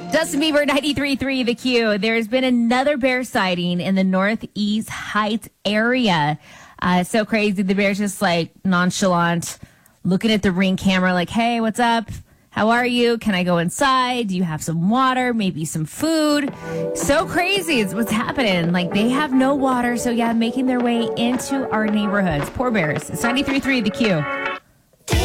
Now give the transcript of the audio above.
Justin Bieber, 93.3 The Q. There's been another bear sighting in the Northeast Heights area. It's so crazy. The bear's just like nonchalant, looking at the Ring camera like, hey, what's up? How are you? Can I go inside? Do you have some water? Maybe some food? So crazy is what's happening. Like, they have no water. So, yeah, making their way into our neighborhoods. Poor bears. It's 93.3 The Q.